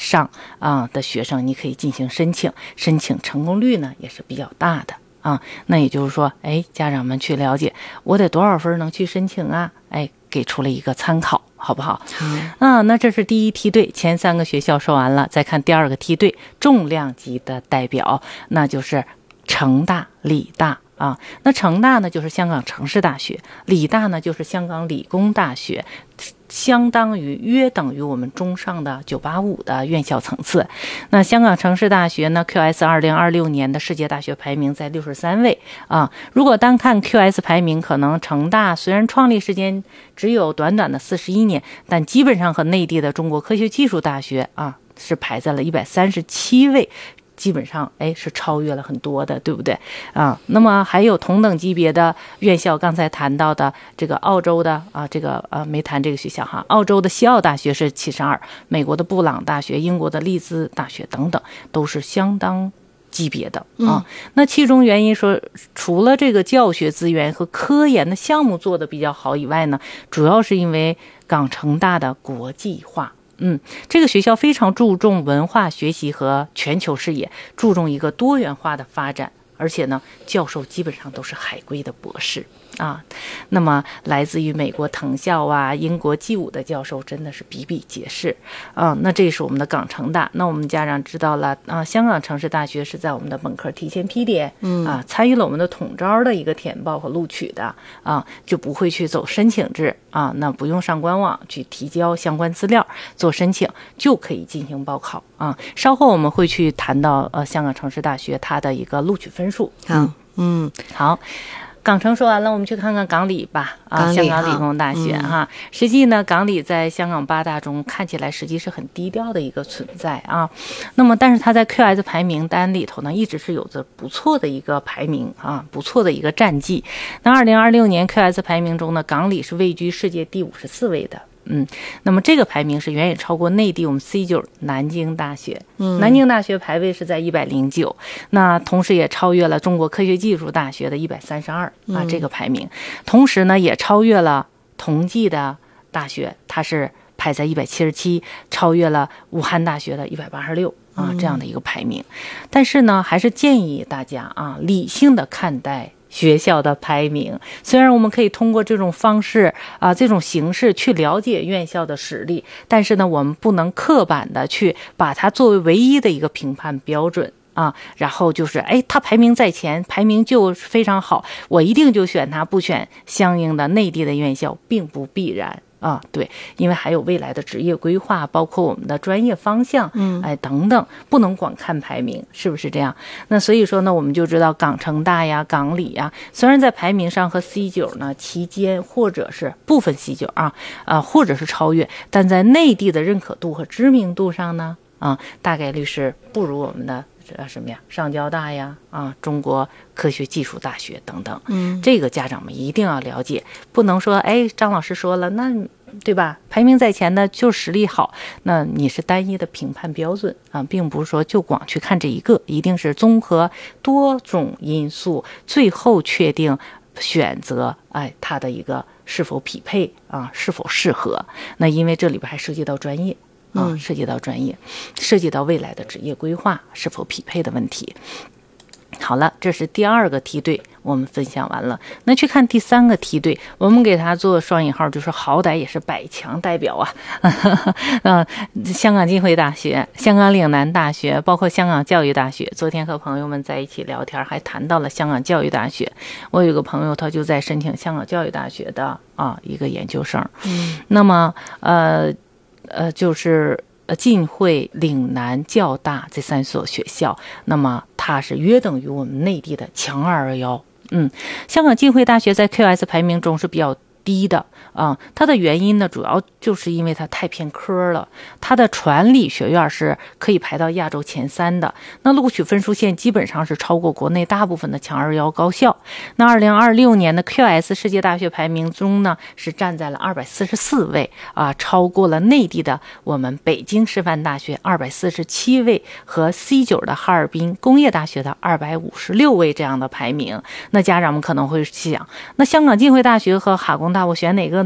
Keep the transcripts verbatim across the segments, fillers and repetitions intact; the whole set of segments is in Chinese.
上啊的学生，你可以进行申请，申请成功率呢也是比较大的啊。那也就是说，哎，家长们去了解我得多少分能去申请啊？哎，给出了一个参考，好不好？ 好啊，那这是第一梯队，前三个学校说完了，再看第二个梯队，重量级的代表，那就是成大、理大。啊，那成大呢就是香港城市大学，理大呢就是香港理工大学，相当于约等于我们中上的九八五的院校层次。那香港城市大学呢 Q S 二零二六年的世界大学排名在六十三位啊。如果单看 Q S 排名，可能成大虽然创立时间只有短短的四十一年，但基本上和内地的中国科学技术大学啊是排在了一百三十七位。基本上哎是超越了很多的，对不对啊？那么还有同等级别的院校，刚才谈到的这个澳洲的啊，这个呃没谈这个学校哈，澳洲的西澳大学是七十二，美国的布朗大学、英国的利兹大学等等，都是相当级别的啊。嗯、那其中原因说，除了这个教学资源和科研的项目做得比较好以外呢，主要是因为港城大的国际化。嗯，这个学校非常注重文化学习和全球视野，注重一个多元化的发展，而且呢，教授基本上都是海归的博士啊。那么来自于美国藤校啊、英国 G 五的教授真的是比比皆是啊。那这是我们的港城大，那我们家长知道了啊，香港城市大学是在我们的本科提前批点，嗯啊，参与了我们的统招的一个填报和录取的啊，就不会去走申请制啊，那不用上官网去提交相关资料做申请，就可以进行报考啊。稍后我们会去谈到呃香港城市大学它的一个录取分数。 好，嗯， 好。港城说完了，我们去看看港理吧。啊，香港理工大学哈、嗯，实际呢，港理在香港八大中看起来实际是很低调的一个存在啊。那么，但是它在 Q S 排名单里头呢，一直是有着不错的一个排名啊，不错的一个战绩。那二零二六年 Q S 排名中呢，港理是位居世界第五十四位的。嗯，那么这个排名是远远超过内地我们 C 九南京大学，嗯，南京大学排位是在一百零九，那同时也超越了中国科学技术大学的一百三十二啊这个排名，同时呢也超越了同济的大学，它是排在一百七十七，超越了武汉大学的一百八十六啊这样的一个排名。但是呢，还是建议大家啊理性的看待学校的排名，虽然我们可以通过这种方式啊，这种形式去了解院校的实力，但是呢，我们不能刻板的去把它作为唯一的一个评判标准啊。然后就是，哎，它排名在前，排名就非常好，我一定就选它，不选相应的内地的院校，并不必然。啊，对，因为还有未来的职业规划，包括我们的专业方向，嗯，哎，等等，不能光看排名，是不是这样？那所以说呢，我们就知道港城大呀、港理呀，虽然在排名上和 C 九呢期间，或者是部分 C 九啊啊，或者是超越，但在内地的认可度和知名度上呢，啊，大概率是不如我们的。呃，什么呀？上交大呀，啊，中国科学技术大学等等，嗯，这个家长们一定要了解，不能说，哎，张老师说了，那对吧？排名在前的就实力好，那你是单一的评判标准啊，并不是说就光去看这一个，一定是综合多种因素，最后确定选择，哎，它的一个是否匹配啊，是否适合？那因为这里边还涉及到专业。啊，涉及到专业，涉及到未来的职业规划是否匹配的问题。好了，这是第二个梯队，我们分享完了。那去看第三个梯队，我们给他做双引号，就是好歹也是百强代表啊。嗯，香港浸会大学、香港岭南大学，包括香港教育大学。昨天和朋友们在一起聊天，还谈到了香港教育大学。我有个朋友，他就在申请香港教育大学的啊一个研究生。嗯，那么呃。呃，就是呃，浸会、岭南、教大这三所学校，那么它是约等于我们内地的强二二幺。嗯，香港浸会大学在 Q S 排名中是比较低的啊、嗯，它的原因呢，主要就是因为它太偏科了。它的传理学院是可以排到亚洲前三的，那录取分数线基本上是超过国内大部分的强二幺高校。那二零二六年的 Q S 世界大学排名中呢，是站在了二百四十四位啊，超过了内地的我们北京师范大学二百四十七位和 C 九的哈尔滨工业大学的二百五十六位这样的排名。那家长们可能会想，那香港浸会大学和哈工大我选哪个呢？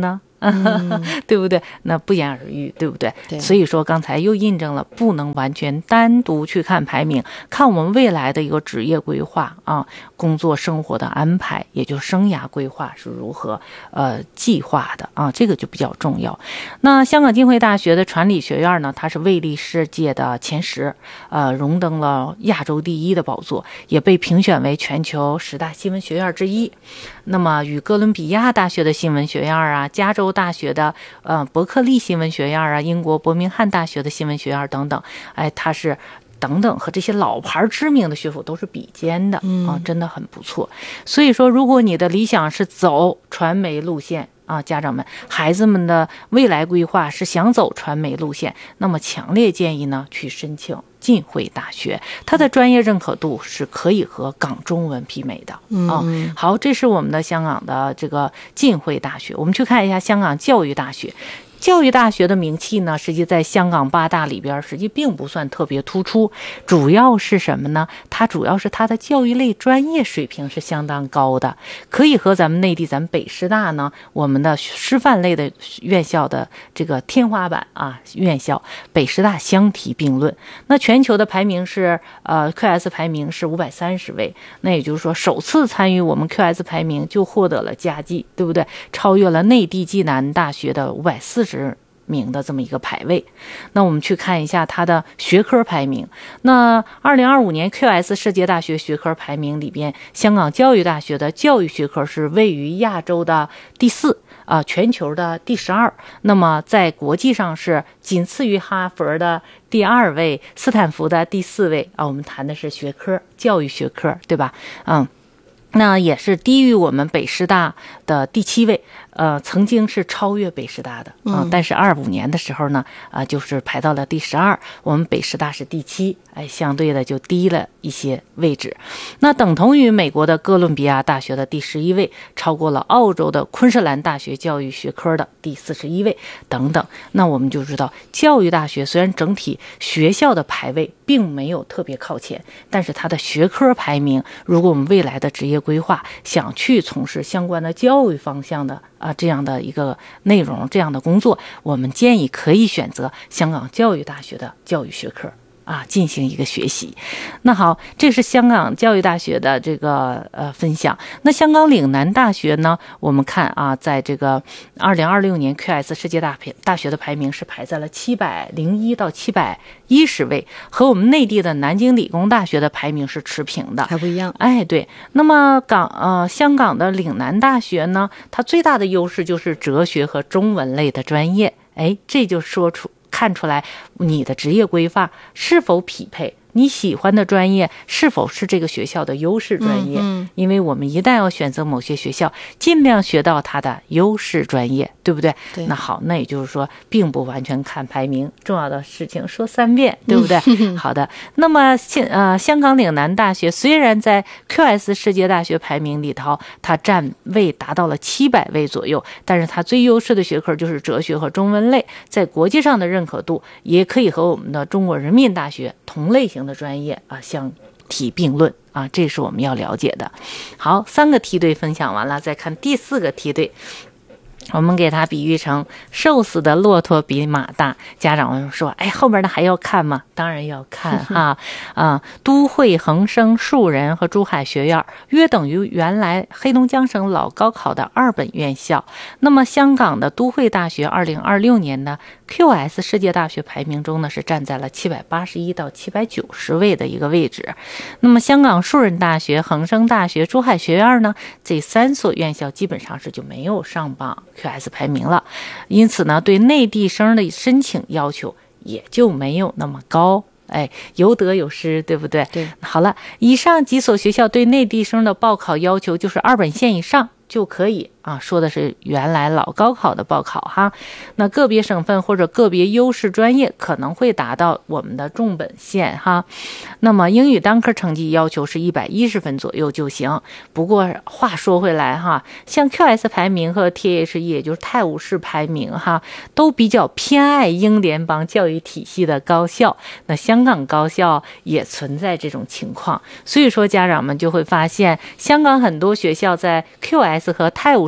嗯、对不对？那不言而喻，对不对？ 对。 所以说刚才又印证了不能完全单独去看排名，看我们未来的一个职业规划啊，工作生活的安排，也就生涯规划是如何呃计划的啊，这个就比较重要。那香港浸会大学的传理学院呢，它是位列世界的前十，呃，荣登了亚洲第一的宝座，也被评选为全球十大新闻学院之一。那么与哥伦比亚大学的新闻学院啊，加州大学的呃伯克利新闻学院啊，英国伯明翰大学的新闻学院等等，哎，它是等等和这些老牌知名的学府都是比肩的啊，真的很不错。所以说，如果你的理想是走传媒路线啊，家长们孩子们的未来规划是想走传媒路线，那么强烈建议呢去申请浸会大学，它的专业认可度是可以和港中文媲美的啊。好，这是我们的香港的这个浸会大学。我们去看一下香港教育大学。教育大学的名气呢，实际在香港八大里边，实际并不算特别突出。主要是什么呢？它主要是它的教育类专业水平是相当高的，可以和咱们内地咱们北师大呢，我们的师范类的院校的这个天花板啊院校北师大相提并论。那全球的排名是呃 Q S 排名是五百三十位，那也就是说首次参与我们 Q S 排名就获得了佳绩，对不对？超越了内地暨南大学的五百四十名的这么一个排位。那我们去看一下它的学科排名。那二零二五年 Q S 世界大学学科排名里边，香港教育大学的教育学科是位于亚洲的第四啊、呃，全球的第十二。那么在国际上是仅次于哈佛的第二位，斯坦福的第四位啊。我们谈的是学科，教育学科，对吧？嗯。那也是低于我们北师大的第七位，呃，曾经是超越北师大的啊、呃，但是二五年的时候呢，啊、呃，就是排到了第十二，我们北师大是第七，哎，相对的就低了一些位置。那等同于美国的哥伦比亚大学的第十一位，超过了澳洲的昆士兰大学教育学科的第四十一位等等。那我们就知道，教育大学虽然整体学校的排位并没有特别靠前，但是它的学科排名，如果我们未来的职业规划想去从事相关的教育方向的啊这样的一个内容，这样的工作，我们建议可以选择香港教育大学的教育学科啊，进行一个学习。那好，这是香港教育大学的这个呃分享。那香港岭南大学呢，我们看啊，在这个二零二六年 Q S 世界大大学的排名是排在了七百零一到七百一十位，和我们内地的南京理工大学的排名是持平的， 还不一样。 哎，对。那么港呃香港的岭南大学呢，它最大的优势就是哲学和中文类的专业，哎，这就说出。看出来你的职业规划是否匹配，你喜欢的专业是否是这个学校的优势专业、嗯嗯、因为我们一旦要选择某些学校，尽量学到它的优势专业，对不对？ 对。 那好，那也就是说并不完全看排名，重要的事情说三遍，对不对？嗯、好的。那么呃香港岭南大学虽然在 Q S 世界大学排名里头它占位达到了七百位左右，但是它最优势的学科就是哲学和中文类，在国际上的认可度也可以和我们的中国人民大学同类型的专业啊相提并论啊，这是我们要了解的。好，三个梯队分享完了，再看第四个梯队。我们给它比喻成瘦死的骆驼比马大。家长们说，哎，后边的还要看吗？当然要看哈。啊，都会、恒生、树人和珠海学院约等于原来黑龙江省老高考的二本院校。那么香港的都会大学二零二六年呢 Q S 世界大学排名中呢是站在了七百八十一到七百九十位的一个位置。那么香港树人大学、恒生大学、珠海学院呢，这三所院校基本上是就没有上榜Q S 排名了，因此呢，对内地生的申请要求也就没有那么高。哎，有得有失，对不对？ 对。 好了，以上几所学校对内地生的报考要求就是二本线以上就可以啊，说的是原来老高考的报考哈。那个别省份或者个别优势专业可能会达到我们的重本线哈。那么英语单科成绩要求是一百一十分左右就行。不过话说回来哈，像 Q S 排名和 T H E 也就是泰晤士排名哈，都比较偏爱英联邦教育体系的高校。那香港高校也存在这种情况，所以说家长们就会发现，香港很多学校在 Q S 和泰晤士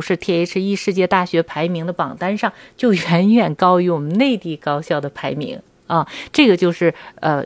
市 T H E 世界大学排名的榜单上就远远高于我们内地高校的排名啊，这个就是呃